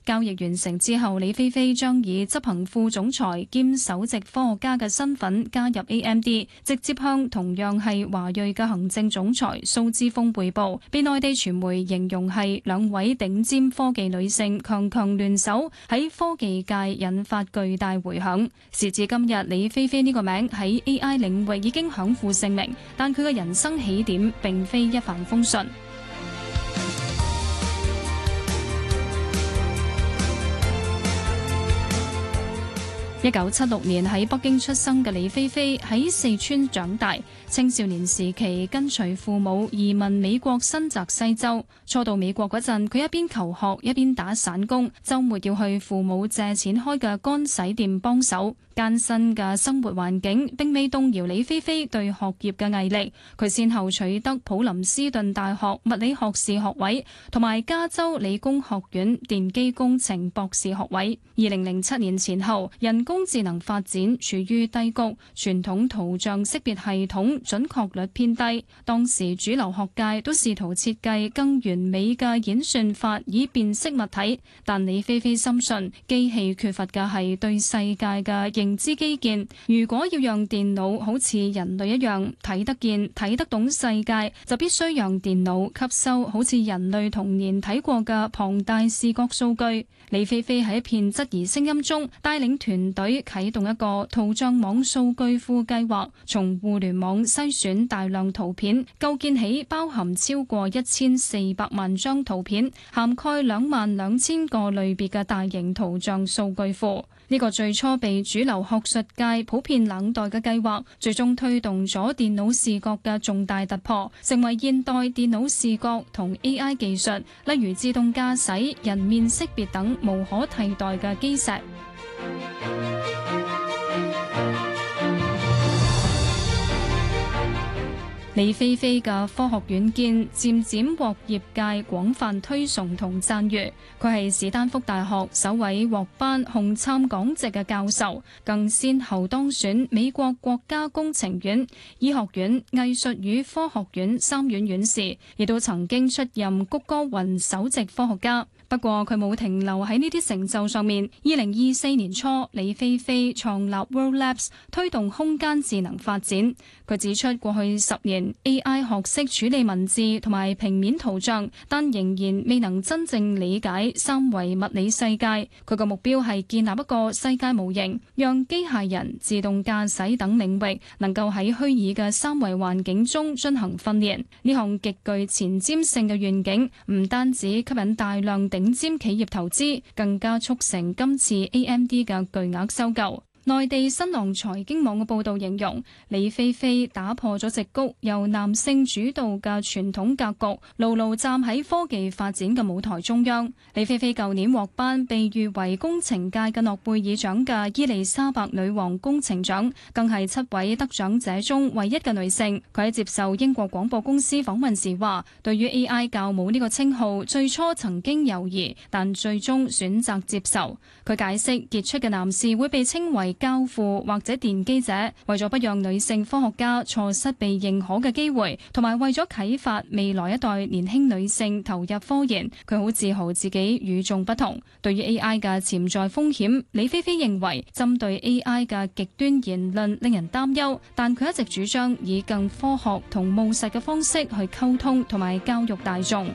交易完成之後，李飛飛將以執行副總裁兼首席科學家嘅身份加入 AMD， 直接向同樣係華裔嘅行政總裁蘇姿豐匯報，被內地傳媒形容係兩位頂尖科技女性強強聯手，喺科技界引發巨大迴響。時至今日，李飛飛呢個名喺 AI 領域已經享負盛名，但佢嘅人生起點並非一帆風順。1976年喺北京出生嘅李飛飛喺四川長大，青少年時期跟隨父母移民美國新澤西州。初到美國嗰陣，佢一邊求學一邊打散工，週末要去父母借錢開嘅乾洗店幫手。艱辛嘅生活環境並未動搖李飛飛對學業嘅毅力，佢先後取得普林斯頓大學物理學士學位同埋加州理工學院電機工程博士學位。2007年前後，人工智能發展處於低谷，傳統圖像識別系統準確率偏低。當時主流學界都試圖設計更完美嘅演算法以辨識物體，但李飛飛深信機器缺乏嘅係對世界嘅認知基建。如果要讓電腦好似人類一樣睇得見、睇得懂世界，就必須讓電腦吸收好似人類童年睇過嘅龐大視覺數據。李飛飛喺一片質疑聲音中，帶領團隊啟動一個圖像網數據庫計劃，從互聯網篩選大量圖片，構建起包含超過1400萬張圖片、涵蓋22000個類別嘅大型圖像數據庫。呢個最初被主流學術界普遍冷待嘅計劃，最終推動咗電腦視覺嘅重大突破，成為現代電腦視覺同 AI 技術，例如自動駕駛、人面識別等無可替代嘅基石。李飛飛嘅科學遠見漸漸獲業界廣泛推崇同讚譽。佢係史丹福大學首位獲頒紅杉港籍嘅教授，更先後當選美國國家工程院、醫學院、藝術與科學院3院院士，亦都曾經出任谷歌雲首席科學家。不過佢冇停留喺呢啲成就上面。2024年初，李飛飛創立 World Labs， 推動空間智能發展。佢指出，過去10年 AI 學識處理文字同埋平面圖像，但仍然未能真正理解三維物理世界。佢個目標係建立一個世界模型，讓機械人、自動駕駛等領域能夠喺虛擬嘅三維環境中進行訓練。呢項極具前瞻性嘅願景，唔單止吸引大量頂尖企業投資，更加促成今次 AMD 嘅巨額收購。內地新浪財經網嘅報導形容，李飛飛打破咗矽谷由男性主導嘅傳統格局，牢牢站喺科技發展嘅舞台中央。李飛飛舊年獲頒被譽為工程界嘅諾貝爾獎嘅伊麗莎白女王工程獎，更係7位得獎者中唯一嘅女性。佢喺接受英國廣播公司訪問時話，對於 AI 教母呢個稱號，最初曾經猶豫，但最終選擇接受。佢解釋，傑出嘅男士會被稱為教父或者奠基者，為咗不讓女性科學家錯失被認可嘅機會，同埋為咗啟發未來一代年輕女性投入科研，佢好自豪自己與眾不同。對於 AI 嘅潛在風險，李飛飛認為針對 AI 嘅極端言論令人擔憂，但佢一直主張以更科學同務實嘅方式去溝通同埋教育大眾。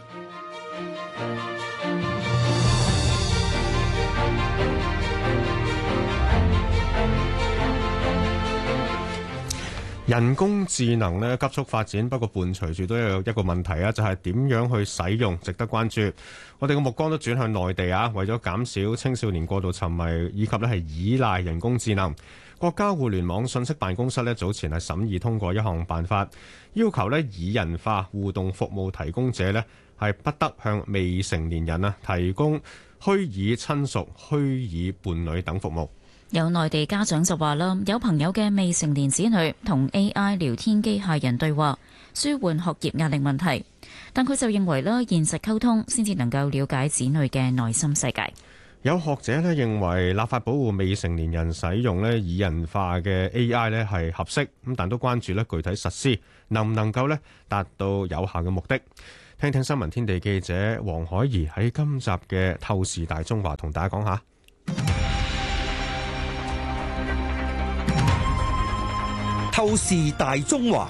人工智能呢急速發展，不過伴隨住都有一個問題啊，就係點樣去使用，值得關注。我哋嘅目光都轉向內地啊，為咗減少青少年過度沉迷以及咧係依賴人工智能，國家互聯網信息辦公室呢早前係審議通過一項辦法，要求呢擬人化互動服務提供者呢係不得向未成年人啊提供虛擬親屬、虛擬伴侶等服務。 有內地家長就話啦，有朋友嘅未成年子女同 AI 聊天機械人對話，舒緩學業壓力問題。但佢就認為啦，現實溝通先至能夠了解子女嘅內心世界。 有學者咧認為立法保護未成年人使用咧擬人化嘅 AI 咧係合適，咁但都關注咧具體實施能唔能夠咧達到有效嘅目的。 聽聽新聞天地記者黃海怡喺今集嘅透視大中華同大家講下。 透視大中華。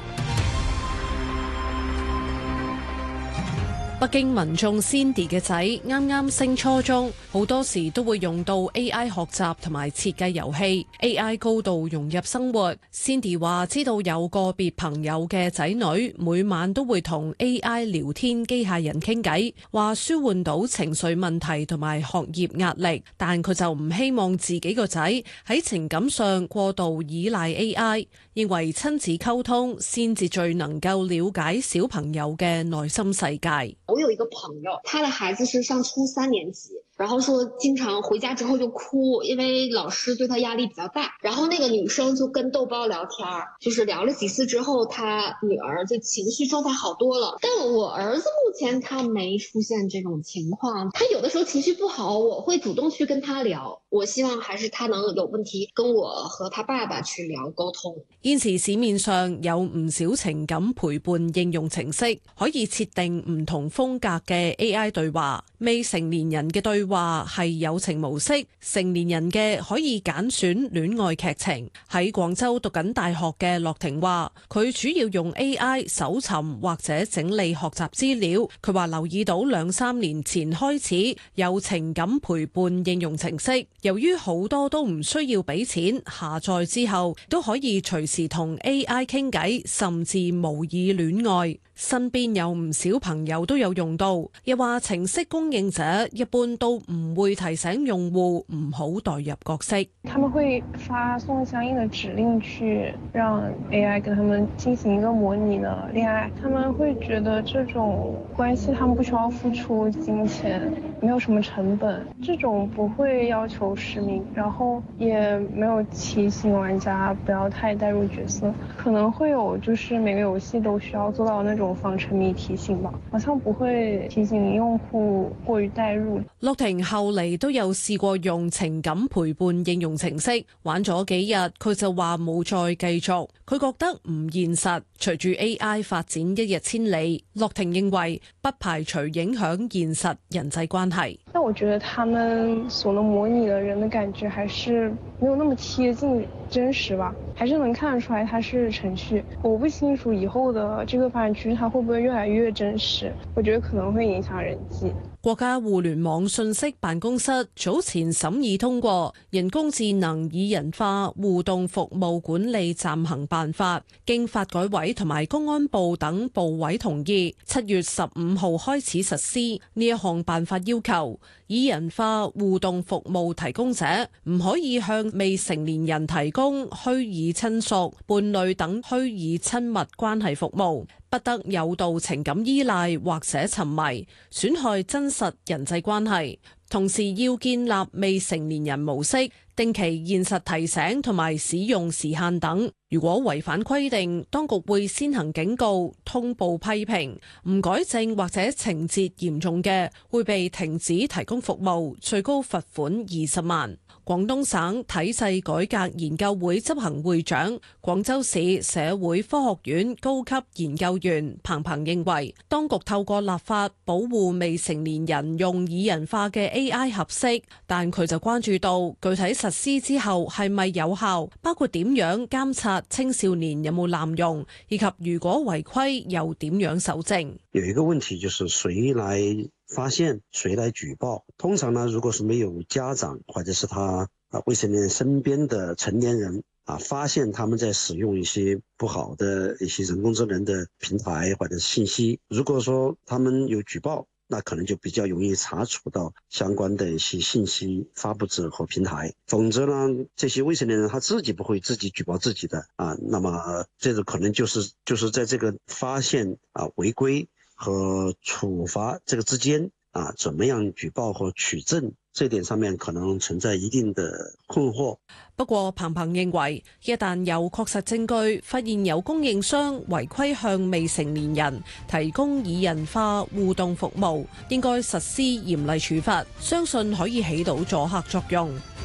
北京民眾 Cindy 嘅仔啱啱升初中，好多時都會用到 AI 學習同埋設計遊戲 ，AI 高度融入生活。Cindy 話知道有個別朋友嘅仔女每晚都會同 AI 聊天機械人傾偈，話舒緩到情緒問題同埋學業壓力，但佢就唔希望自己個仔喺情感上過度依賴 AI， 認為親子溝通先至最能夠了解小朋友嘅內心世界。 我有一個朋友，他的孩子是上初3年級，然後說經常回家之後就哭，因為老師對他壓力比較大。然後那個女生就跟豆包聊天，就是聊了幾次之後，他女兒就情緒狀態好多了。但我兒子目前他沒出現這種情況，他有的時候情緒不好，我會主動去跟他聊。我希望還是他能有問題跟我和他爸爸去聊溝通。 現時市面上有唔少情感陪伴應用程式，可以設定唔同風格嘅 AI 對話。未成年人嘅對話係友情模式，成年人嘅可以揀選戀愛劇情。喺廣州讀緊大學嘅樂婷話，佢主要用 AI 搜尋或者整理學習資料。佢話留意到2-3年前開始有情感陪伴應用程式，由於好多都唔需要俾錢，下載之後都可以隨時同 AI 傾偈，甚至模擬戀愛。身邊有唔少朋友都有用到，又話程式供應者一般都唔會提醒用戶唔好代入角色。 他們會發送相應的指令去讓 AI 跟他們進行一個模擬的戀愛，他們會覺得這種關係他們不需要付出金錢，沒有什麼成本，這種不會要求實名，然後也沒有提醒玩家不要太帶入角色，可能會有就是每個遊戲都需要做到那種防沉迷提醒吧，好像不會提醒用戶過於帶入。 樂婷後嚟都有試過用情感陪伴應用程式，玩咗幾日，佢就話冇再繼續，佢覺得唔現實。隨住 AI 發展一日千里，樂婷認為不排除影響現實人際關係。 但我覺得他們所能模擬的人的感覺還是沒有那麼貼近真實吧，還是能看得出來它是程序。我不清楚以後的這個發展趨勢它會不會越來越真實，我覺得可能會影響人際。 國家互聯網信息辦公室早前審議通過人工智能擬人化互動服務管理暫行辦法，經發改委同埋公安部等部委同意，7月15號開始實施。呢一項辦法要求擬人化互動服務提供者唔可以向未成年人提供虛擬親屬、伴侶等虛擬親密關係服務，不得誘導情感依賴或者沉迷，損害真實人際關係。同時要建立未成年人模式，定期現實提醒同埋使用時限等。如果違反規定，當局會先行警告、通報批評，唔改正或者情節嚴重嘅，會被停止提供服務，最高罰款20萬。廣東省體制改革研究會執行會長、廣州市社會科學院高級研究員彭鵬認為，當局透過立法保護未成年人用擬人化嘅 AI 合適，但佢就關注到具體實施之後係咪有效，包括點樣監察青少年有冇濫用，以及如果違規又點樣搜證。 有一個問題就是誰來發現，誰來舉報？通常呢，如果是沒有家長或者是他未成年人身邊的成年人發現他們在使用一些不好的一些人工智能的平台或者信息，如果說他們有舉報，那可能就比較容易查處到相關的一些信息發布者和平台。否則呢，這些未成年人他自己不會自己舉報自己的那麼這個可能就是在這個發現違規和處罰這個之間怎麼樣舉報和取證，這點上面可能存在一定的困惑。 不過彭鵬認為，一旦有確實證據發現有供應商違規向未成年人提供擬人化互動服務，應該實施嚴厲處罰，相信可以起到阻嚇作用。